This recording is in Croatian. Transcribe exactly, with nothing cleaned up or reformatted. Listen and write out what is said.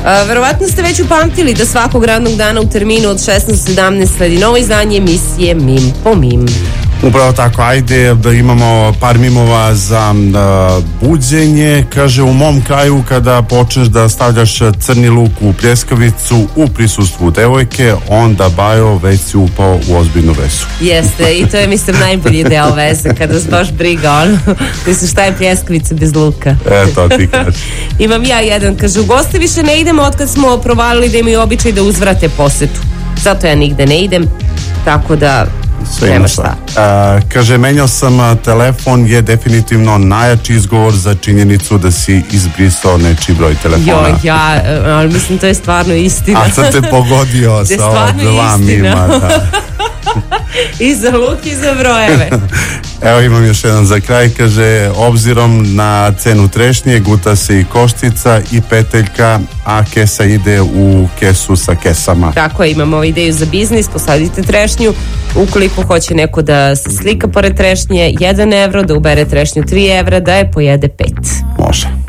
A, verovatno ste već upamtili da svakog radnog dana u terminu od šesnaest do sedamnaest sledi novo izdanje emisije Mim po Mim. Upravo tako, ajde da imamo par mimova za uh, buđenje. Kaže, u mom kraju kada počneš da stavljaš crni luk u pljeskavicu u prisustvu devojke, onda bajo već si upao u ozbiljnu vezu. Jeste, i to je mislim najbolji deo veze, kada se baš briga ono, mislim šta je pljeskavica bez luka. Eto, ti kaži. Imam ja jedan, kaže, u goste više ne idemo otkad smo provalili da imaju običaj da uzvrate posetu. Zato ja nigde ne idem, tako da sve nema šta. A, kaže, menjao sam a, telefon je definitivno najjači izgovor za činjenicu da si izbrisao nečiji broj telefona. Jo, ja, ali mislim to je stvarno istina. A sad te pogodio sa ova dva mima. Da. I za luk i za brojeve. Evo imam još jedan za kraj, kaže, obzirom na cenu trešnje guta se i koštica i peteljka, a kesa ide u kesu sa kesama. Tako je, imamo ideju za biznis, posadite trešnju, ukoliko hoće neko da se slika pored trešnje, jedan evro, da ubere trešnju tri evra, da je pojede pet. Može.